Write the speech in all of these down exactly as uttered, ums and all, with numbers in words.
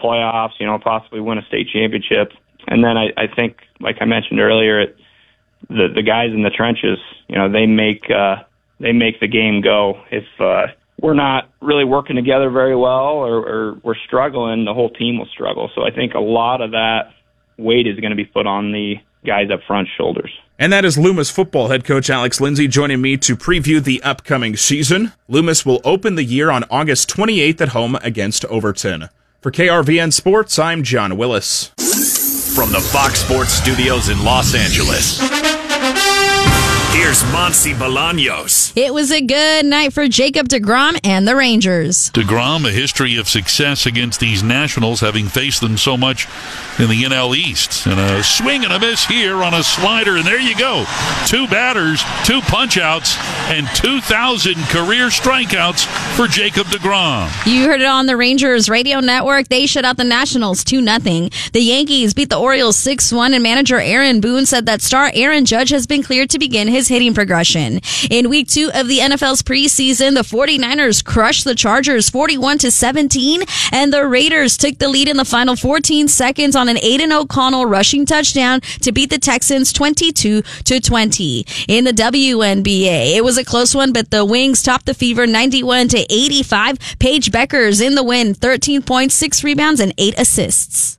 playoffs, you know, possibly win a state championship. And then I, I think, like I mentioned earlier, it, the the guys in the trenches, you know, they make uh, they make the game go. If uh, we're not really working together very well, or, or we're struggling, the whole team will struggle. So I think a lot of that weight is going to be put on the guys up front's shoulders. And that is Loomis football head coach Alex Lindsay joining me to preview the upcoming season. Loomis will open the year on August twenty-eighth at home against Overton. For K R V N Sports, I'm John Willis. From the Fox Sports Studios in Los Angeles, here's Monsi Bolaños. It was a good night for Jacob deGrom and the Rangers. deGrom, a history of success against these Nationals, having faced them so much in the N L East. And a swing and a miss here on a slider, and there you go. Two batters, two punch-outs, and two thousand career strikeouts for Jacob deGrom. You heard it on the Rangers radio network. They shut out the Nationals two nothing. The Yankees beat the Orioles six one, and manager Aaron Boone said that star Aaron Judge has been cleared to begin his hitting progression. In week two of the N F L's preseason, the 49ers crushed the Chargers forty-one to seventeen, and the Raiders took the lead in the final fourteen seconds on an Aiden O'Connell rushing touchdown to beat the Texans twenty-two to twenty. In the W N B A, it was a close one, but the Wings topped the Fever ninety-one to eighty-five. Paige Beckers in the win, thirteen points, six rebounds, and eight assists.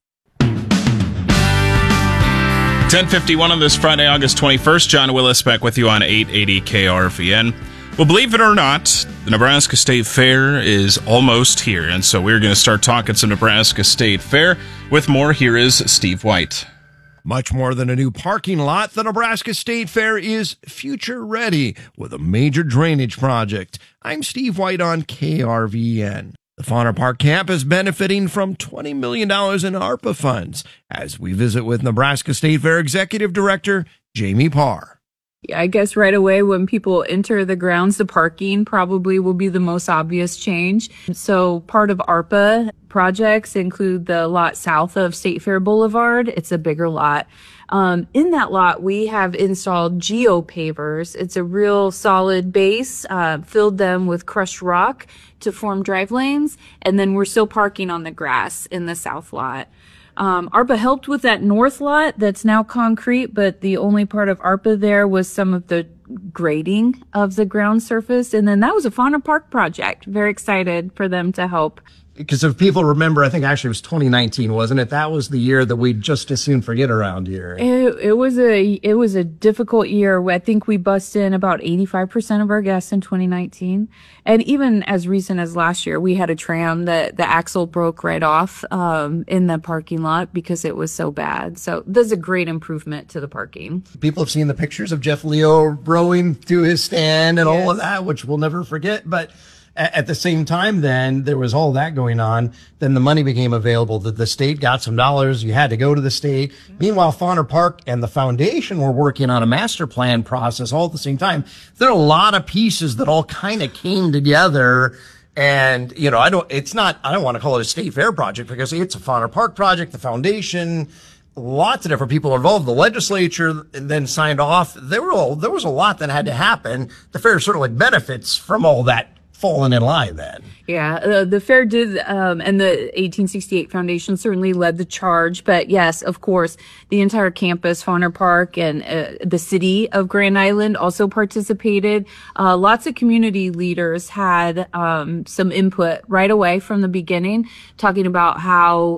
ten fifty-one on this Friday, August twenty-first. John Willis back with you on eight eighty K R V N. Well, believe it or not, the Nebraska State Fair is almost here, and so we're going to start talking some Nebraska State Fair. With more, here is Steve White. Much more than a new parking lot, the Nebraska State Fair is future ready with a major drainage project. I'm Steve White on K R V N. The Fauner Park camp is benefiting from twenty million dollars in ARPA funds as we visit with Nebraska State Fair Executive Director Jamie Parr. I guess right away when people enter the grounds, the parking probably will be the most obvious change. So part of ARPA projects include the lot south of State Fair Boulevard. It's a bigger lot. Um, in that lot, we have installed geopavers. It's a real solid base, uh, filled them with crushed rock to form drive lanes, and then we're still parking on the grass in the south lot. Um, ARPA helped with that north lot that's now concrete, but the only part of ARPA there was some of the grading of the ground surface. And then that was a Fauner Park project. Very excited for them to help. Because if people remember, I think actually it was twenty nineteen, wasn't it? That was the year that we'd just as soon forget around here. It, it was a it was a difficult year. I think we bussed in about eighty-five percent of our guests in twenty nineteen. And even as recent as last year, we had a tram that the axle broke right off um, in the parking lot because it was so bad. So there's a great improvement to the parking. People have seen the pictures of Jeff Leo rowing to his stand and Yes. all of that, which we'll never forget. But at the same time, then there was all that going on. Then the money became available. The, the state got some dollars. You had to go to the state. Mm-hmm. Meanwhile, Fauner Park and the foundation were working on a master plan process all at the same time. There are a lot of pieces that all kind of came together. And, you know, I don't, it's not, I don't want to call it a state fair project because it's a Fauner Park project, the foundation, lots of different people involved. The legislature then signed off. There were, there was a lot that had to happen. The fair certainly benefits from all that falling in line then. Yeah, uh, the fair did, um, and the eighteen sixty-eight Foundation certainly led the charge. But yes, of course, the entire campus, Fauner Park, and uh, the city of Grand Island also participated. Uh, lots of community leaders had um, some input right away from the beginning, talking about how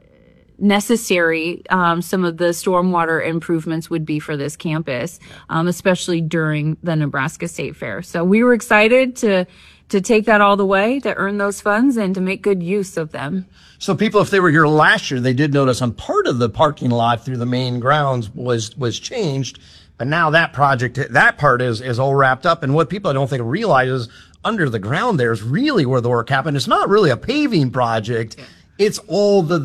necessary um, some of the stormwater improvements would be for this campus, um, especially during the Nebraska State Fair. So we were excited to to take that all the way, to earn those funds and to make good use of them. So people, if they were here last year, they did notice on part of the parking lot through the main grounds was was changed. But now that project, that part is is all wrapped up. And what people I don't think realize is under the ground there is really where the work happened. It's not really a paving project. It's all the the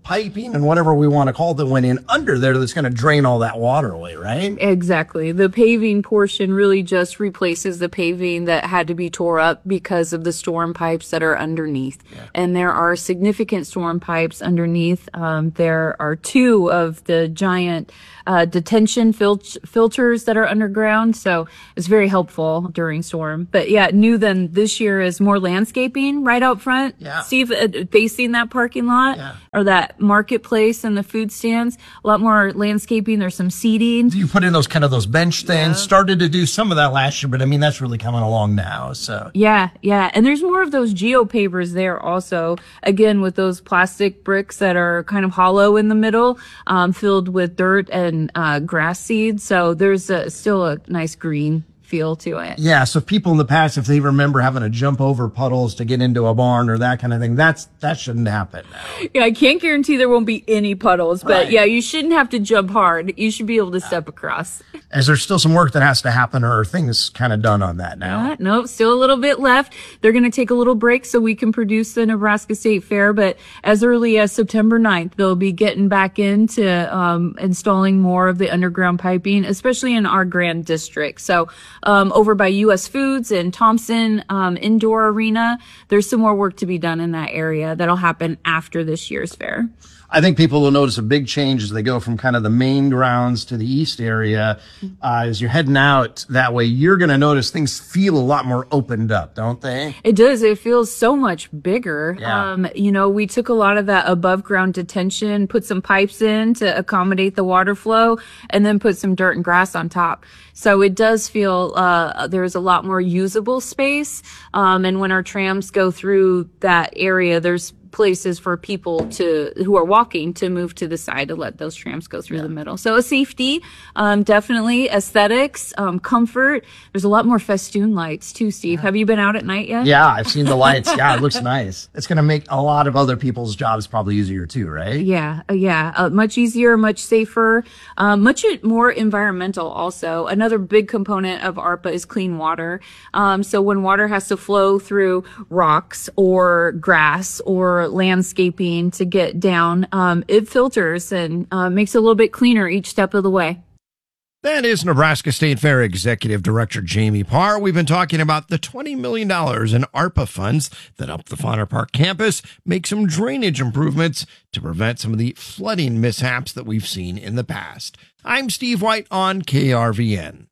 piping and whatever we want to call it that went in under there that's going to drain all that water away, right? Exactly. The paving portion really just replaces the paving that had to be tore up because of the storm pipes that are underneath. Yeah. And there are significant storm pipes underneath. Um, there are two of the giant uh, detention fil- filters that are underground. So it's very helpful during storm. But yeah, new then this year is more landscaping right out front. Yeah. Steve, uh, facing that parking lot yeah. or that marketplace and the food stands, a lot more landscaping. There's some seating. You put in those kind of those bench things, yeah. started to do some of that last year, but I mean, that's really coming along now. So yeah, yeah. And there's more of those geopavers there also, again, with those plastic bricks that are kind of hollow in the middle, um, filled with dirt and uh, grass seeds. So there's a, still a nice green feel to it. Yeah, so people in the past, if they remember having to jump over puddles to get into a barn or that kind of thing, that's that shouldn't happen now. Yeah, I can't guarantee there won't be any puddles, but right. yeah, you shouldn't have to jump hard. You should be able to step across. Is there still some work that has to happen, or are things kind of done on that now? Uh, nope, still a little bit left. They're going to take a little break so we can produce the Nebraska State Fair, but as early as September ninth, they'll be getting back into um, installing more of the underground piping, especially in our Grand District. So um, over by U S Foods and Thompson um, Indoor Arena, there's some more work to be done in that area that'll happen after this year's fair. I think people will notice a big change as they go from kind of the main grounds to the east area. Uh, as you're heading out that way, you're going to notice things feel a lot more opened up, don't they? It does. It feels so much bigger. Yeah. Um, you know, we took a lot of that above ground detention, put some pipes in to accommodate the water flow, and then put some dirt and grass on top. So it does feel, uh, there's a lot more usable space. Um, and when our trams go through that area, there's places for people to who are walking to move to the side to let those trams go through yeah. the middle. So a safety, um, definitely aesthetics, um, comfort. There's a lot more festoon lights too, Steve. Yeah. Have you been out at night yet? Yeah, I've seen the lights. Yeah, it looks nice. It's going to make a lot of other people's jobs probably easier too, right? Yeah, uh, yeah. Uh, much easier, much safer, um, much more environmental also. Another big component of ARPA is clean water. Um, so when water has to flow through rocks or grass or landscaping to get down, um, it filters and uh, makes it a little bit cleaner each step of the way. That is Nebraska State Fair Executive Director Jamie Parr. We've been talking about the twenty million dollars in ARPA funds that help the Fauner Park campus make some drainage improvements to prevent some of the flooding mishaps that we've seen in the past. I'm Steve White on K R V N.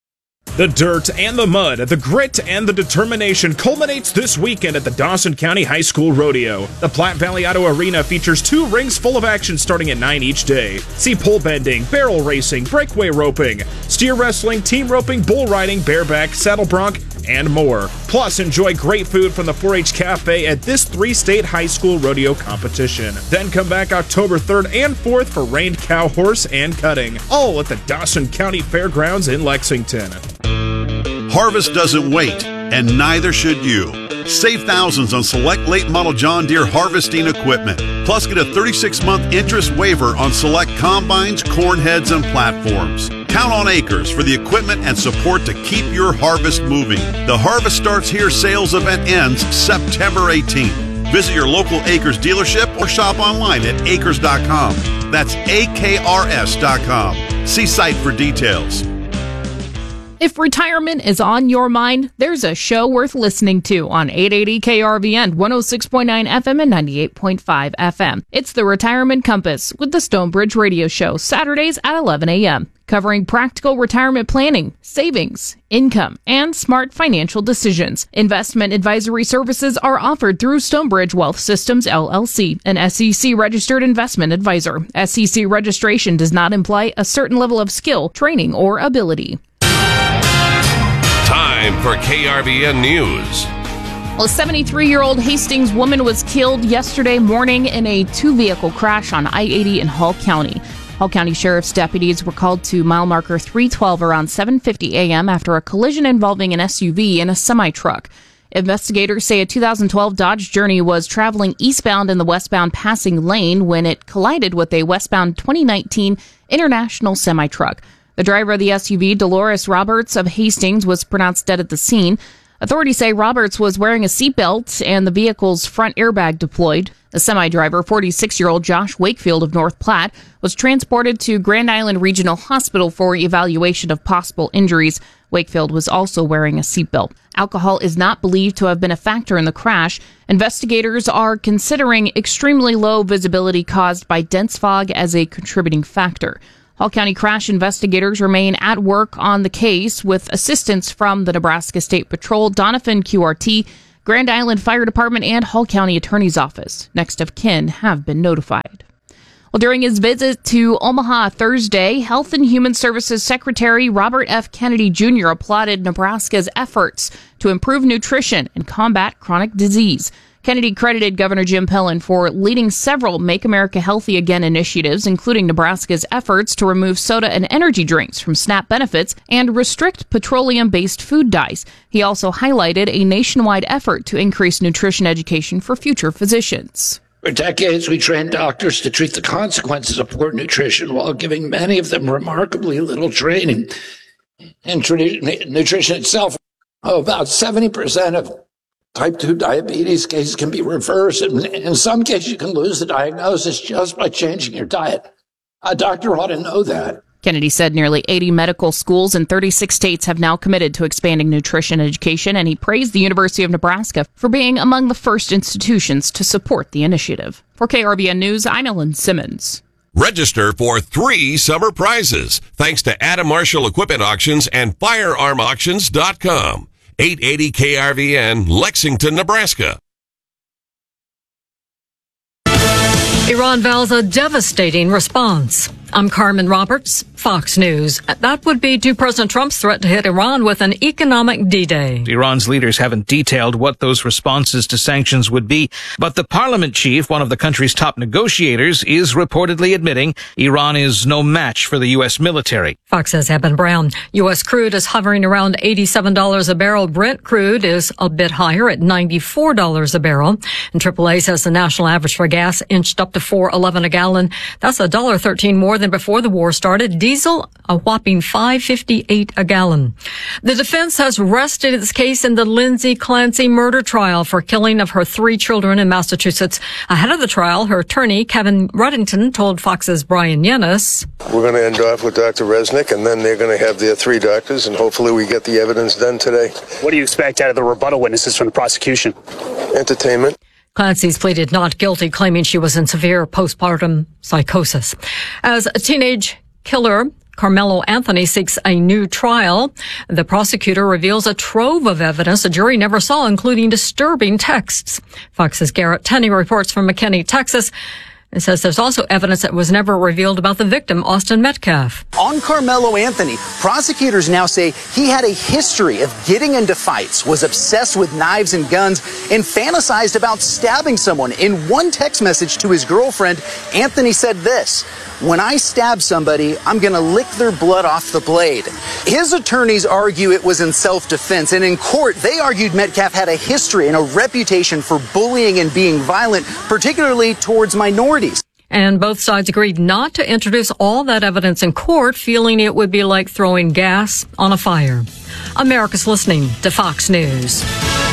The dirt and the mud, the grit and the determination culminates this weekend at the Dawson County High School Rodeo. The Platte Valley Auto Arena features two rings full of action starting at nine each day. See pole bending, barrel racing, breakaway roping, steer wrestling, team roping, bull riding, bareback, saddle bronc, and more. Plus, enjoy great food from the four H Cafe at this three-state high school rodeo competition. Then come back October third and fourth for reined cow, horse, and cutting, all at the Dawson County Fairgrounds in Lexington. Harvest doesn't wait, and neither should you. Save thousands on select late model John Deere harvesting equipment. Plus, get a thirty-six month interest waiver on select combines, corn heads, and platforms. Count on Acres for the equipment and support to keep your harvest moving. The Harvest Starts Here sales event ends September eighteenth. Visit your local Acres dealership or shop online at acres dot com. That's A K R S dot com. See site for details. If retirement is on your mind, there's a show worth listening to on eight eighty K R V N, one oh six point nine F M and ninety-eight point five F M. It's the Retirement Compass with the Stonebridge Radio Show, Saturdays at eleven a.m., covering practical retirement planning, savings, income, and smart financial decisions. Investment advisory services are offered through Stonebridge Wealth Systems, L L C, an S E C-registered investment advisor. S E C registration does not imply a certain level of skill, training, or ability. Time for K R V N News. Well, a seventy-three-year-old Hastings woman was killed yesterday morning in a two-vehicle crash on I eighty in Hall County. Hall County Sheriff's deputies were called to mile marker three twelve around seven fifty a.m. after a collision involving an S U V and a semi-truck. Investigators say a two thousand twelve Dodge Journey was traveling eastbound in the westbound passing lane when it collided with a westbound twenty nineteen International semi-truck. The driver of the S U V, Dolores Roberts of Hastings, was pronounced dead at the scene. Authorities say Roberts was wearing a seatbelt and the vehicle's front airbag deployed. The semi-driver, forty-six-year-old Josh Wakefield of North Platte, was transported to Grand Island Regional Hospital for evaluation of possible injuries. Wakefield was also wearing a seatbelt. Alcohol is not believed to have been a factor in the crash. Investigators are considering extremely low visibility caused by dense fog as a contributing factor. Hall County crash investigators remain at work on the case with assistance from the Nebraska State Patrol, Doniphan Q R T, Grand Island Fire Department, and Hall County Attorney's Office. Next of kin have been notified. Well, during his visit to Omaha Thursday, Health and Human Services Secretary Robert F. Kennedy Junior applauded Nebraska's efforts to improve nutrition and combat chronic disease. Kennedy credited Governor Jim Pillen for leading several Make America Healthy Again initiatives, including Nebraska's efforts to remove soda and energy drinks from SNAP benefits and restrict petroleum-based food dyes. He also highlighted a nationwide effort to increase nutrition education for future physicians. For decades, we trained doctors to treat the consequences of poor nutrition while giving many of them remarkably little training in tradi- nutrition itself. Oh, about seventy percent of type two diabetes cases can be reversed, and in some cases you can lose the diagnosis just by changing your diet. A doctor ought to know that. Kennedy said nearly eighty medical schools in thirty-six states have now committed to expanding nutrition education, and he praised the University of Nebraska for being among the first institutions to support the initiative. For K R B N News, I'm Ellen Simmons. Register for three summer prizes thanks to Adam Marshall Equipment Auctions and firearm auctions dot com. eight eighty K R V N, Lexington, Nebraska. Iran vows a devastating response. I'm Carmen Roberts, Fox News. That would be to President Trump's threat to hit Iran with an economic D-Day. Iran's leaders haven't detailed what those responses to sanctions would be, but the parliament chief, one of the country's top negotiators, is reportedly admitting Iran is no match for the U S military. Fox's Eben Brown. U S crude is hovering around eighty-seven dollars a barrel. Brent crude is a bit higher at ninety-four dollars a barrel. And triple A says the national average for gas inched up to four eleven a gallon. That's one dollar thirteen more than before the war started. Diesel, a whopping five fifty-eight a gallon. The defense has rested its case in the Lindsay Clancy murder trial for killing of her three children in Massachusetts. Ahead of the trial, her attorney, Kevin Ruddington, told Fox's Brian Yennis, "We're going to end off with Doctor Resnick, and then they're going to have their three doctors, and hopefully we get the evidence done today." What do you expect out of the rebuttal witnesses from the prosecution? Entertainment. Clancy's pleaded not guilty, claiming she was in severe postpartum psychosis. As a teenage killer, Carmelo Anthony seeks a new trial. The prosecutor reveals a trove of evidence a jury never saw, including disturbing texts. Fox's Garrett Tenney reports from McKinney, Texas. It says there's also evidence that was never revealed about the victim, Austin Metcalf. On Carmelo Anthony, prosecutors now say he had a history of getting into fights, was obsessed with knives and guns, and fantasized about stabbing someone. In one text message to his girlfriend, Anthony said this: "When I stab somebody, I'm going to lick their blood off the blade." His attorneys argue it was in self-defense, and in court, they argued Metcalf had a history and a reputation for bullying and being violent, particularly towards minorities. And both sides agreed not to introduce all that evidence in court, feeling it would be like throwing gas on a fire. America's listening to Fox News.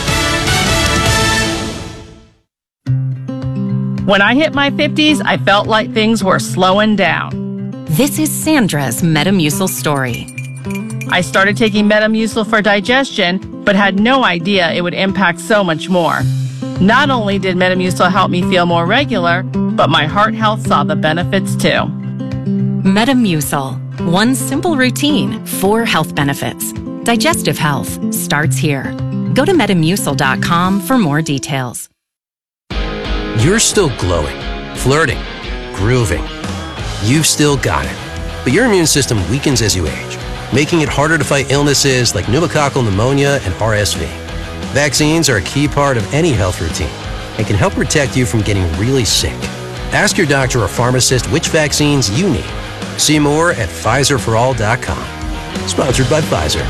When I hit my fifties, I felt like things were slowing down. This is Sandra's Metamucil story. I started taking Metamucil for digestion, but had no idea it would impact so much more. Not only did Metamucil help me feel more regular, but my heart health saw the benefits too. Metamucil. One simple routine, four health benefits. Digestive health starts here. Go to metamucil dot com for more details. You're still glowing, flirting, grooving. You've still got it. But your immune system weakens as you age, making it harder to fight illnesses like pneumococcal pneumonia and R S V. Vaccines are a key part of any health routine and can help protect you from getting really sick. Ask your doctor or pharmacist which vaccines you need. See more at Pfizer for all dot com. Sponsored by Pfizer.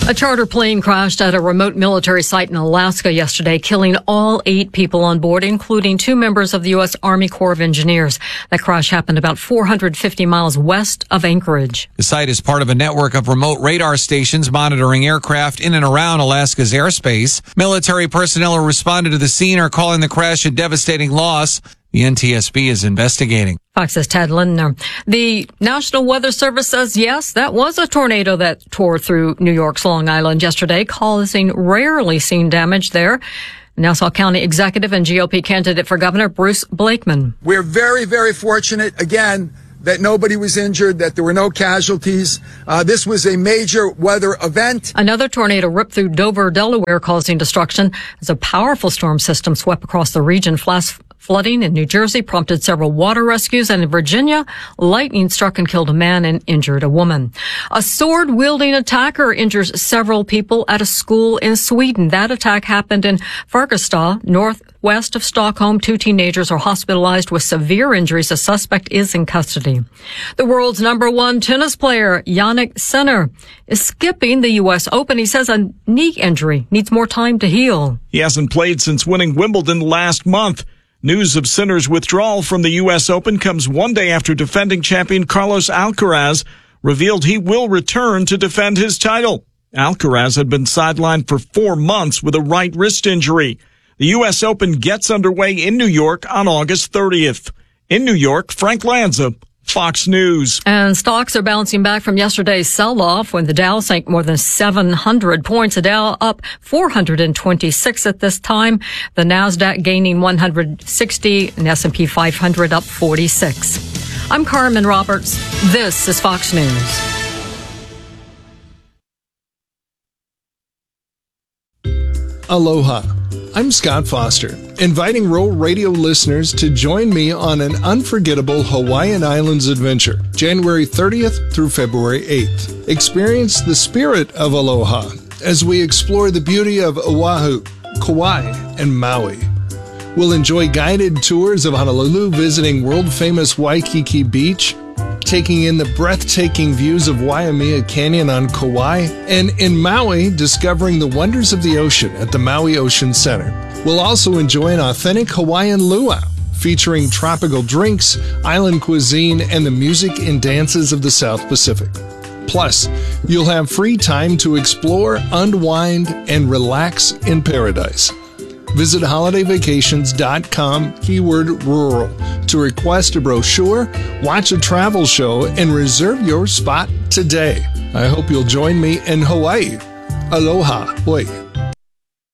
A charter plane crashed at a remote military site in Alaska yesterday, killing all eight people on board, including two members of the U S Army Corps of Engineers. That crash happened about four hundred fifty miles west of Anchorage. The site is part of a network of remote radar stations monitoring aircraft in and around Alaska's airspace. Military personnel who responded to the scene are calling the crash a devastating loss. The N T S B is investigating. Fox's Ted Lindner. The National Weather Service says, yes, that was a tornado that tore through New York's Long Island yesterday, causing rarely seen damage there. Nassau County Executive and G O P candidate for governor Bruce Blakeman. We're very, very fortunate, again, that nobody was injured, that there were no casualties. Uh, this was a major weather event. Another tornado ripped through Dover, Delaware, causing destruction as a powerful storm system swept across the region. Flash flooding in New Jersey prompted several water rescues, and in Virginia, lightning struck and killed a man and injured a woman. A sword-wielding attacker injures several people at a school in Sweden. That attack happened in Fagersta, northwest of Stockholm. Two teenagers are hospitalized with severe injuries. The suspect is in custody. The world's number one tennis player, Jannik Sinner, is skipping the U S Open. He says a knee injury needs more time to heal. He hasn't played since winning Wimbledon last month. News of Sinner's withdrawal from the U S Open comes one day after defending champion Carlos Alcaraz revealed he will return to defend his title. Alcaraz had been sidelined for four months with a right wrist injury. The U S Open gets underway in New York on August thirtieth. In New York, Frank Lanza, Fox News. And stocks are bouncing back from yesterday's sell-off when the Dow sank more than seven hundred points. The Dow up four hundred twenty-six at this time. The Nasdaq gaining one hundred sixty and S and P five hundred up forty-six. I'm Carmen Roberts. This is Fox News. Aloha. I'm Scott Foster, inviting Roll Radio listeners to join me on an unforgettable Hawaiian Islands adventure, January thirtieth through February eighth. Experience the spirit of aloha as we explore the beauty of Oahu, Kauai, and Maui. We'll enjoy guided tours of Honolulu, visiting world-famous Waikiki Beach, taking in the breathtaking views of Waimea Canyon on Kauai, and in Maui, discovering the wonders of the ocean at the Maui Ocean Center. We'll also enjoy an authentic Hawaiian luau, featuring tropical drinks, island cuisine, and the music and dances of the South Pacific. Plus, you'll have free time to explore, unwind, and relax in paradise. Visit holiday vacations dot com, keyword rural, to request a brochure, watch a travel show, and reserve your spot today. I hope you'll join me in Hawaii. Aloha. Hoi.